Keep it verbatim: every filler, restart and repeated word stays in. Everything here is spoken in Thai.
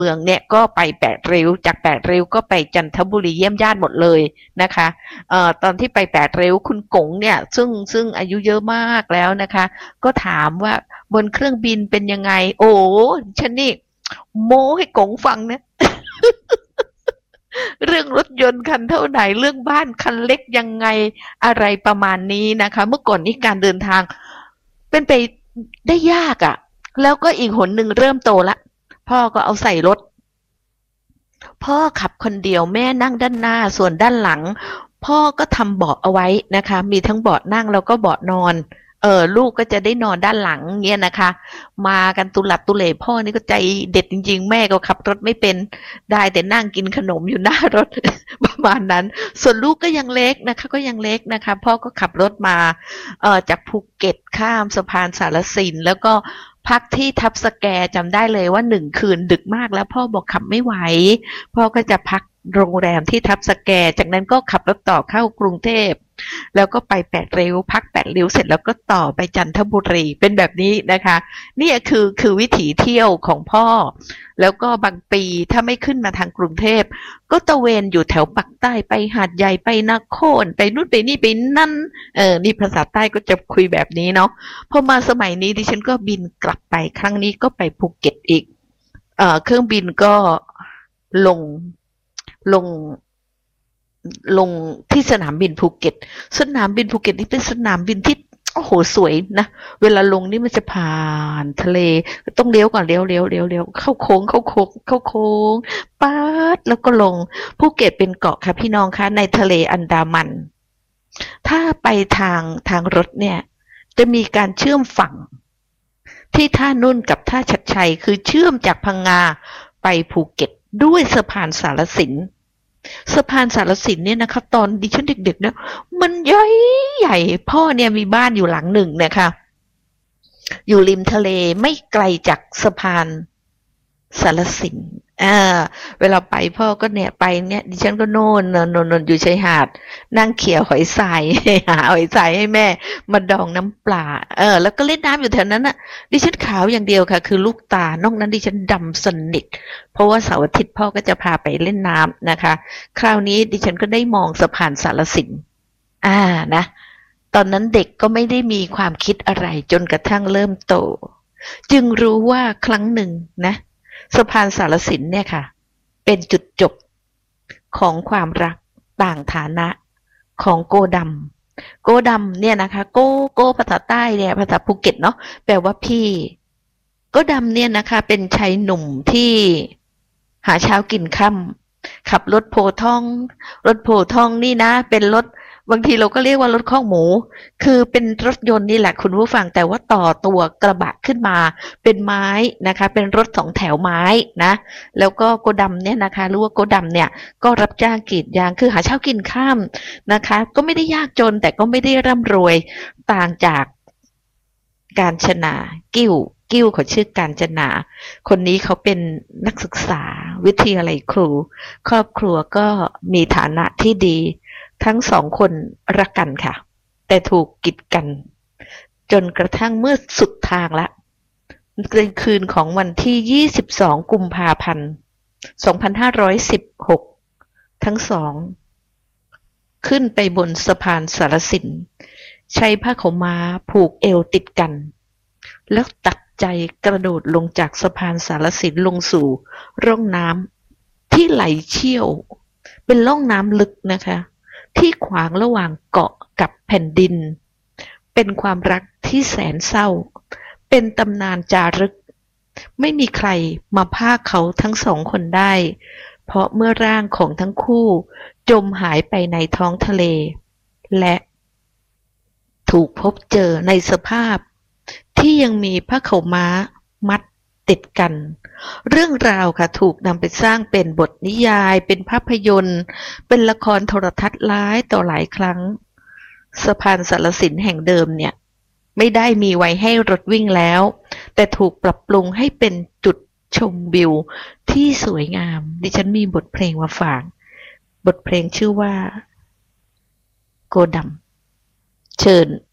เมืองเนี่ยก็ไปแปดริ้วจากแปดริ้วก็ไปจันทบุรีเยี่ยมญาติหมดเลยนะคะเอ่อตอนที่ไปแปดริ้วคุณกงเนี่ยซึ่งซึ่งอายุเยอะมากแล้วนะคะก็ถามว่าบนเครื่องบินเป็นยังไงโอ้ฉันนี่โม้ให้กงฟังนะ เรื่องรถยนต์คันเท่าไหนเรื่องบ้านคันเล็กยังไงอะไรประมาณนี้นะคะเมื่อก่อนนี้การเดินทางเป็นไปได้ยากอะ่ะแล้วก็อีกหนหนึ่งเริ่มโตละพ่อก็เอาใส่รถพ่อขับคนเดียวแม่นั่งด้านหน้าส่วนด้านหลังพ่อก็ทำเบาะเอาไว้นะคะมีทั้งเบาะนั่งแล้วก็เบาะนอนเออลูกก็จะได้นอนด้านหลังเงี้ยนะคะมากันตุลัดตุเหล่พ่อนี่ก็ใจเด็ดจริงๆแม่ก็ขับรถไม่เป็นได้แต่นั่งกินขนมอยู่หน้ารถ ประมาณนั้นส่วนลูกก็ยังเล็กนะคะก็ยังเล็กนะคะพ่อก็ขับรถมาเอ่อจากภูเก็ตข้ามสะพานสารสินแล้วก็พักที่ทับสแกจำได้เลยว่าหนึ่งคืนดึกมากแล้วพ่อบอกขับไม่ไหวพ่อก็จะพักโรงแรมที่ทับสแกจากนั้นก็ขับรถต่อเข้ากรุงเทพแล้วก็ไปแปดริ้วพักแปดริ้วเสร็จแล้วก็ต่อไปจันทบุรีเป็นแบบนี้นะคะนี่คือคือวิถีเที่ยวของพ่อแล้วก็บางปีถ้าไม่ขึ้นมาทางกรุงเทพก็ตะเวนอยู่แถวปักใต้ไปหาดใหญ่ไปนครไปนู่นไปนี่ไปนั่นเออนี่ภาษาใต้ก็จะคุยแบบนี้เนาะพอมาสมัยนี้ดิฉันก็บินกลับไปครั้งนี้ก็ไปภูเก็ตอีกเอ่อเครื่องบินก็ลงลงลงที่สนามบินภูเก็ตสนามบินภูเก็ตนี่เป็นสนามบินที่โอ้โหสวยนะเวลาลงนี่มันจะผ่านทะเลต้องเลี้ยวก่อนเลี้ยวเลี้ยวเลี้ยวเลี้ยวเข้าโค้งเข้าโค้งเข้าโค้งป๊าดแล้วก็ลงภูเก็ตเป็นเกาะค่ะพี่น้องคะในทะเลอันดามันถ้าไปทางทางรถเนี่ยจะมีการเชื่อมฝั่งที่ท่านุ่นกับท่าชัดชัยคือเชื่อมจากพังงาไปภูเก็ตด้วยสะพานสารสินสะพานสารสินเนี่ยนะคะตอนดิฉันเด็กๆเนี่ยมันใหญ่ใหญ่พ่อเนี่ยมีบ้านอยู่หลังหนึ่งนะคะอยู่ริมทะเลไม่ไกลจากสะพานสารสินอ่าเวลาไปพ่อก็เนี่ยไปเนี่ยดิฉันก็โน่นนนนอยู่ชายหาดนั่งเขี่ยหอยทรายหาหอยทรายให้แม่มาดองน้ำปลาเออแล้วก็เล่นน้ำอยู่แถวนั้นน่ะดิฉันขาวอย่างเดียวค่ะคือลูกตานอกนั้นดิฉันดำสนิทเพราะว่าเสาร์อาทิตย์พ่อก็จะพาไปเล่นน้ำนะคะคราวนี้ดิฉันก็ได้มองสะพานสารสินอ่านะตอนนั้นเด็กก็ไม่ได้มีความคิดอะไรจนกระทั่งเริ่มโตจึงรู้ว่าครั้งหนึ่งนะสะพานสารสินเนี่ยค่ะเป็นจุดจบของความรักต่างฐานะของโกดำโกดำเนี่ยนะคะโกโกภาษาใต้เนี่ยภาษาภูเก็ตเนาะแปลว่าพี่โกดำเนี่ยนะคะเป็นชายหนุ่มที่หาเช้ากินค่ำขับรถโพท่องรถโพท่องนี่นะเป็นรถบางทีเราก็เรียกว่ารถข้องหมูคือเป็นรถยนต์นี่แหละคุณผู้ฟังแต่ว่าต่อตัวกระบะขึ้นมาเป็นไม้นะคะเป็นรถสองแถวไม้นะแล้วก็โกดำเนี่ยนะคะรู้ว่าโกดำเนี่ยก็รับจ้างกรีดยางคือหาเช้ากินข้ามนะคะก็ไม่ได้ยากจนแต่ก็ไม่ได้ร่ำรวยต่างจากการชนากิ้วกิ้วเขาชื่อการจนาคนนี้เขาเป็นนักศึกษาวิทยาลัยครูครอบครัวก็มีฐานะที่ดีทั้งสองคนรักกันค่ะแต่ถูกกีดกันจนกระทั่งเมื่อสุดทางละในคืนของวันที่ยี่สิบสองกุมภาพันธ์สองพันห้าร้อยสิบหกทั้งสองขึ้นไปบนสะพานสารสินใช้ผ้าขาวม้าผูกเอวติดกันแล้วตัดใจกระโดดลงจากสะพานสารสินลงสู่ร่องน้ำที่ไหลเชี่ยวเป็นร่องน้ำลึกนะคะที่ขวางระหว่างเกาะกับแผ่นดินเป็นความรักที่แสนเศร้าเป็นตำนานจารึกไม่มีใครมาพากเขาทั้งสองคนได้เพราะเมื่อร่างของทั้งคู่จมหายไปในท้องทะเลและถูกพบเจอในสภาพที่ยังมีผ้าขาวม้ามัดติดกันเรื่องราวค่ะถูกนำไปสร้างเป็นบทนิยายเป็นภาพยนตร์เป็นละครโทรทัศน์หลายต่อหลายครั้งสะพานสารสินแห่งเดิมเนี่ยไม่ได้มีไว้ให้รถวิ่งแล้วแต่ถูกปรับปรุงให้เป็นจุดชมวิวที่สวยงามดิฉันมีบทเพลงมาฝากบทเพลงชื่อว่าโกดำเชิญ